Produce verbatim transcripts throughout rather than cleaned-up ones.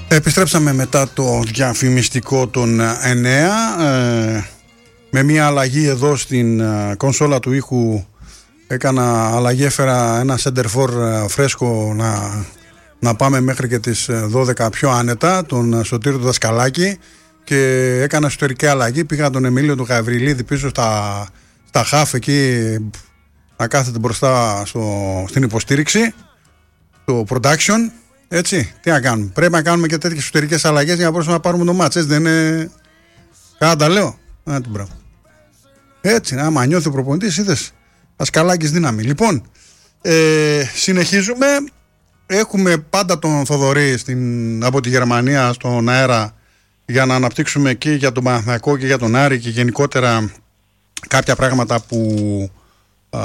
Επιστρέψαμε μετά το διαφημιστικό των εννέα ε, με μια αλλαγή εδώ στην ε, κονσόλα του ήχου. Έκανα αλλαγή, έφερα ένα σεντερφόρ φρέσκο να, να πάμε μέχρι και τις δώδεκα πιο άνετα, τον Σωτήριο του Δασκαλάκη, και έκανα εσωτερική αλλαγή. Πήγα τον Εμίλιο του Γαβριλίδη πίσω στα, στα χαφ εκεί να κάθεται μπροστά στο, στην υποστήριξη, το production. Έτσι, τι να κάνουμε. Πρέπει να κάνουμε και τέτοιες εσωτερικές αλλαγές για να μπορούμε να πάρουμε το μάτς. Έτσι δεν είναι. Κάνα τα λέω. Να την πράγμα. Έτσι, άμα νιώθει ο προπονητής, είδες. Δασκαλάκης δύναμη. Λοιπόν, ε, συνεχίζουμε. Έχουμε πάντα τον Θοδωρή στην, από τη Γερμανία στον αέρα για να αναπτύξουμε και για τον Παναθηναϊκό και για τον Άρη και γενικότερα κάποια πράγματα που α,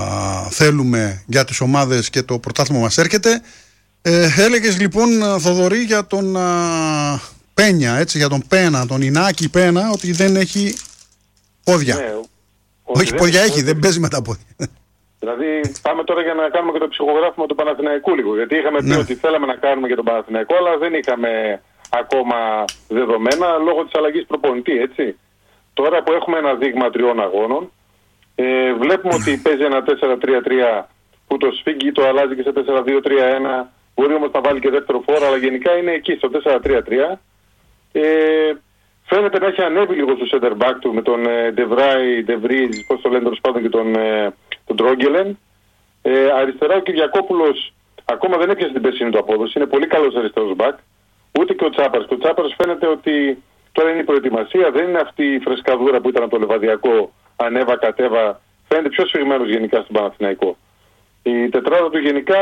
θέλουμε για τις ομάδες και το πρωτάθλημα μας έρχεται. Ε, έλεγες λοιπόν, Θοδωρή, για τον α, Πένια, έτσι, για τον Πένα, τον Ινάκη Πένα, ότι δεν έχει πόδια. Ναι, όχι πόδια έχει, έχει, δεν παίζει με τα πόδια. Δηλαδή πάμε τώρα για να κάνουμε και το ψυχογράφημα του Παναθηναϊκού λίγο, γιατί είχαμε πει, ναι, ότι θέλαμε να κάνουμε και τον Παναθηναϊκό, αλλά δεν είχαμε ακόμα δεδομένα λόγω της αλλαγής προπονητή, έτσι. Τώρα που έχουμε ένα δείγμα τριών αγώνων, ε, βλέπουμε ότι παίζει ένα τέσσερα τρία τρία που το σφίγγει, το αλλάζει και σε τέσσερα δύο τρία ένα. Μπορεί όμως να βάλει και δεύτερο φόρο, αλλά γενικά είναι εκεί στο τέσσερα τρία τρία. Ε, φαίνεται να έχει ανέβει λίγο στο center back του με τον Ντεβράι, Ντεβρίζ, πώς το λένε τέλος πάντων, και τον, ε, τον Τρόγγελεν. Ε, αριστερά ο Κυριακόπουλος ακόμα δεν έπιασε την περσίνη του απόδοση. Είναι πολύ καλός αριστερός back. Ούτε και ο Τσάπαρας. Και ο Τσάπαρας φαίνεται ότι τώρα είναι η προετοιμασία, δεν είναι αυτή η φρεσκαδούρα που ήταν από το Λεβαδιακό. Ανέβα, κατέβα. Φαίνεται πιο σφιγμένος γενικά στον Παναθηναϊκό. Η τετράδα του γενικά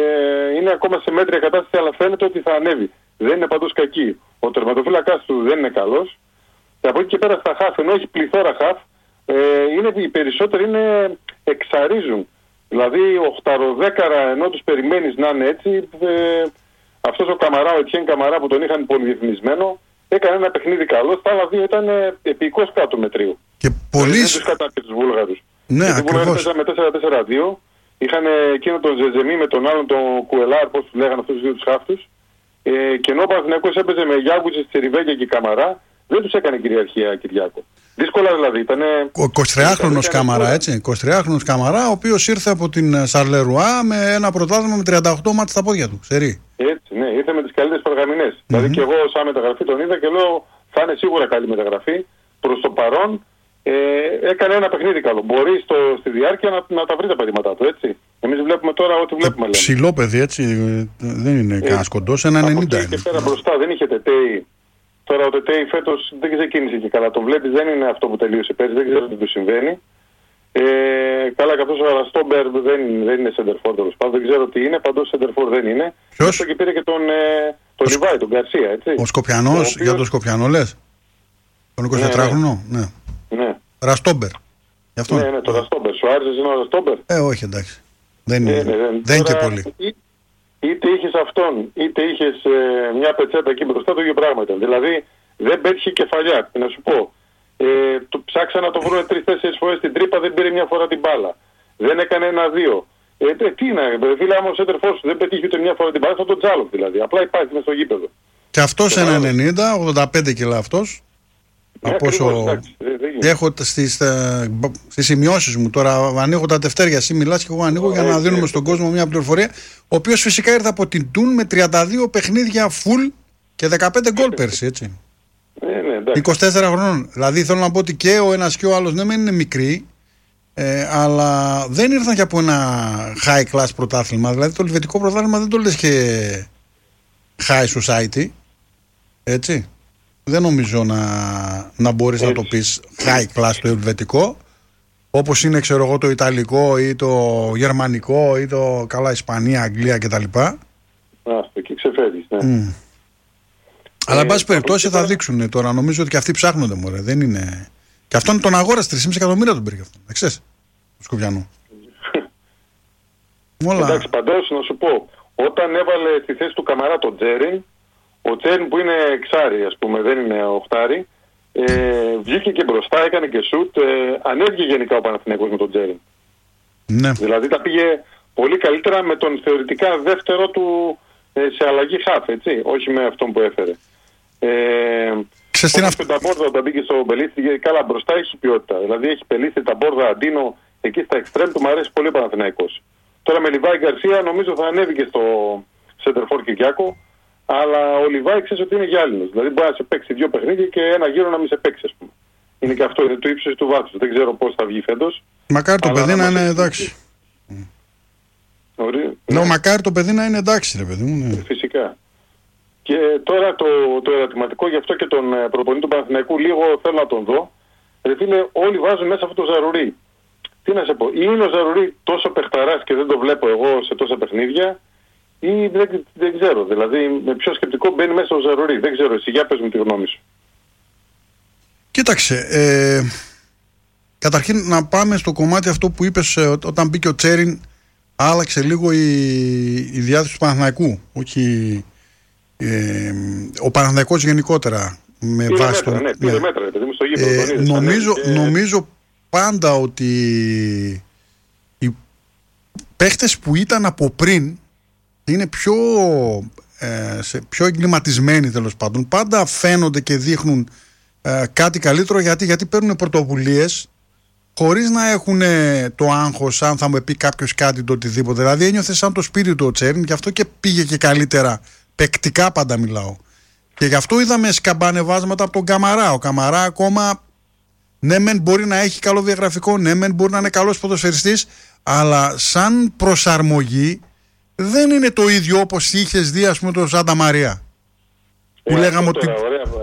ε, είναι ακόμα σε μέτρια κατάσταση, αλλά φαίνεται ότι θα ανέβει. Δεν είναι παντός κακή. Ο τερματοφύλακας του δεν είναι καλός. Και από εκεί και πέρα στα χαφ, ενώ έχει πληθώρα χαφ, ε, είναι, οι περισσότεροι είναι, εξαρίζουν. Δηλαδή οχταροδέκαρα, ενώ τους περιμένεις να είναι έτσι, ε, αυτός ο Καμαρά, ο Ετιέν Καμαρά που τον είχαν πολυδιεθνισμένο, έκανε ένα παιχνίδι καλό. Στα άλλα δύο ήταν επικός κάτω μετρίου. Και πολλοί. Δεν τους κατάπιε τους Βούλγαρους. Ναι, ακριβώς. Με τέσσερα τέσσερα δύο. Είχαν εκείνο τον Ζεζεμί με τον άλλον τον Κουελάρ, πώς του λέγανε αυτούς τους δύο τους χάφτους. Ε, και ενώ ο Παναθηναϊκός έπαιζε με Γιάγκουτσες, Τσεριβέκια και Καμαρά, δεν τους έκανε κυριαρχία Κυριάκο. Δύσκολα δηλαδή. Ήτανε... Ο εικοσιτριάχρονος Καμαρά, έτσι. εικοσιτριάχρονος Καμαρά, ο οποίος ήρθε από την Σαρλερουά με ένα πρωτάθλημα με τριάντα οκτώ μάτς στα πόδια του. Ξέρει. Έτσι, ναι, ήρθε με τις καλύτερες παραγαμινές. Mm-hmm. Δηλαδή και εγώ σαν μεταγραφή τον είδα και λέω θα είναι σίγουρα καλή μεταγραφή. Προς το παρόν ε, έκανε ένα παιχνίδι καλό. Μπορεί στο, στη διάρκεια να, να τα βρει τα πατήματά του, έτσι. Εμείς βλέπουμε τώρα ό,τι βλέπουμε. Ε, ψηλό παιδί, έτσι. Δεν είναι ε, κανένας κοντός, ένα ενενήντα. Και πέρα μπροστά δεν είχε Τετέι. Τώρα ο Τετέι φέτος δεν ξεκίνησε και καλά. Το βλέπεις, δεν είναι αυτό που τελείωσε πέρυσι, δεν ξέρω τι του συμβαίνει. Ε, καλά, καθώς ο Ραστόμπερ δεν, δεν είναι σεντερφόρ τέλος πάντων, δεν ξέρω τι είναι, παντός σεντερφόρ δεν είναι. Ποιος? Και πήρε και τον, ε, τον Λιβάη, τον Γκαρσία, έτσι. Ο Σκοπιανός, ο οποίος... για τον Σκοπιανό λες. Τον εικοσιτετράχρονο, ναι. ναι. ναι. Ραστόμπερ. Ναι, ναι, το Ραστόμπερ. Σου άρεσε εσένα ο Ραστόμπερ? Ε, όχι, εντάξει. Δεν είναι, ναι, ναι, δεν, δεν τώρα, και πολύ. Ή, είτε είχες αυτόν, είτε είχες ε, μια πετσέτα εκεί μπροστά, το ίδιο πράγμα ήταν. Δηλαδή δεν πέτυχε κεφαλιά, να σου πω. Ε, το, ψάξα να το βρουν τρεις-τέσσερις φορές στην τρύπα, δεν πήρε μια φορά την μπάλα. Δεν έκανε ένα-δύο. Ε, ε, τι είναι, φίλε, άμα ο Σέντερφορς δεν πετύχει ούτε μια φορά την μπάλα, θα τον Τζάλοφ δηλαδή. Απλά υπάρχει μέσα στο γήπεδο. Και αυτός ένα ενενήντα, ογδόντα πέντε κιλά αυτός. Ναι, από όσο έχω στις, στις σημειώσεις μου τώρα, ανοίγω τα τευτέρια, εσύ μιλάς και εγώ ανοίγω για να δίνουμε στον κόσμο μια πληροφορία. Ο οποίος φυσικά ήρθε από την Τουν με τριάντα δύο παιχνίδια full και δεκαπέντε γκολ πέρσι, έτσι. Ναι, ναι, είκοσι τέσσερα χρονών. Δηλαδή θέλω να πω ότι και ο ένας και ο άλλος, ναι, μεν είναι μικροί, ε, αλλά δεν ήρθαν και από ένα high class πρωτάθλημα. Δηλαδή το ελβετικό πρωτάθλημα δεν το λες και high society, έτσι. Δεν νομίζω να, να μπορείς έτσι να το πεις high class το ελβετικό, όπως είναι, ξέρω εγώ, το ιταλικό ή το γερμανικό ή το καλά Ισπανία, Αγγλία κτλ. Α, εκεί ξεφεύγεις, ναι. Mm. Αλλά εν πάση περιπτώσει θα δείξουν τώρα. Νομίζω ότι και αυτοί ψάχνονται, μωρέ. Δεν είναι. Και αυτόν τον αγόρασε τρία κόμμα πέντε εκατομμύρια τον πήρε αυτό. Εξές, του Σκοπιανού. Εντάξει, παντός να σου πω, όταν έβαλε στη θέση του Καμαρά τον Τζέριν, ο Τζέριν που είναι εξάρι, ας πούμε, δεν είναι οχτάρι, ε, βγήκε και μπροστά, έκανε και σουτ, ε, ανέβηκε γενικά ο Παναθηναϊκός με τον Τζέριν. Ναι. Δηλαδή τα πήγε πολύ καλύτερα με τον θεωρητικά δεύτερο του ε, σε αλλαγή χαφ, έτσι, όχι με αυτόν που έφερε. Ε, Ξέρεις τι είναι αυτό? Τα μπόρδα όταν μπήκε στο Μπελίστη, καλά μπροστά έχει ποιότητα. Δηλαδή έχει πελίσει τα μπόρδα Αντίνο εκεί στα εξτρέμ του, μου αρέσει πολύ ο Παναθηναϊκός. Τώρα με Λιβάη Γκαρσία νομίζω θα ανέβει και στο σεντερφόρ Κυριάκο, αλλά ο Λιβάη ξέρει ότι είναι γυάλινος. Δηλαδή μπορεί να σε παίξει δύο παιχνίδια και ένα γύρο να μην σε παίξει, ας πούμε. Είναι και αυτό, είναι του ύψους του βάθους. Δεν ξέρω πώς θα βγει φέτος. Μακάρι το παιδί να είναι εντάξει. Ναι, μακάρι το παιδί να είναι εντάξει, ρε παιδί μου. Ναι. Φυσικά. Και τώρα το, το ερωτηματικό γι' αυτό και τον προπονητή του Παναθηναϊκού λίγο θέλω να τον δω. Ρε φίλε, όλοι βάζουν μέσα αυτό το Ζαρουρί. Τι να σε πω, ή είναι ο Ζαρουρί τόσο παιχταράς και δεν το βλέπω εγώ σε τόσα παιχνίδια, ή δεν, δεν ξέρω. Δηλαδή με ποιο σκεπτικό μπαίνει μέσα ο Ζαρουρί. Δεν ξέρω, εσύ για πες μου τη γνώμη σου. Κοίταξε, ε, καταρχήν να πάμε στο κομμάτι αυτό που είπες, ε, όταν μπήκε ο Τσέριν άλλαξε λίγο η, η διάθεση του Παναθηναϊκού. Όχι ε, ο Παναθηναϊκός γενικότερα με πήρε βάση μέτρα, τον, ναι, πήρε ναι. μέτρα, παιδί, στο γήπεδο, ε, τον είδες, νομίζω, και... νομίζω πάντα ότι οι παίχτες που ήταν από πριν είναι πιο, ε, σε, πιο εγκληματισμένοι τέλος πάντων, πάντα φαίνονται και δείχνουν ε, κάτι καλύτερο, γιατί, γιατί παίρνουν πρωτοβουλίες χωρίς να έχουν το άγχος αν θα μου πει κάποιος κάτι το οτιδήποτε. Δηλαδή ένιωθε σαν το σπίτι του ο Τσέριν, γι' αυτό και πήγε και καλύτερα. Παικτικά πάντα μιλάω. Και γι' αυτό είδαμε σκαμπανεβάσματα από τον Καμαρά. Ο Καμαρά ακόμα, ναι μεν μπορεί να έχει καλό διαγραφικό, ναι μεν μπορεί να είναι καλός ποδοσφαιριστής, αλλά σαν προσαρμογή δεν είναι το ίδιο όπως είχες δει, ας πούμε, τον Σάντα Μαρία. Ε, που λέγαμε τώρα, ότι... ωραία,